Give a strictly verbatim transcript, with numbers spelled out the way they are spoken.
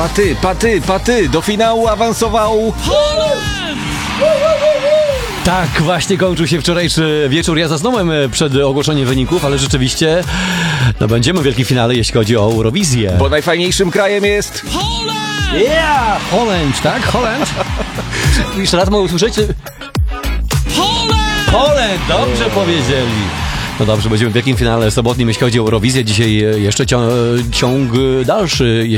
Paty, paty, paty, do finału awansował Tak, właśnie kończył się wczorajszy wieczór. Ja zasnąłem przed ogłoszeniem wyników, ale rzeczywiście no będziemy w wielkim finale, jeśli chodzi o Eurowizję. bo najfajniejszym krajem jest Yeah! Holland, tak? Holland? Jeszcze raz mogę usłyszeć? Holland! Holland, dobrze powiedzieli. No dobrze, będziemy w wielkim finale sobotnim, jeśli chodzi o Eurowizję. Dzisiaj jeszcze cią- ciąg dalszy, jeśli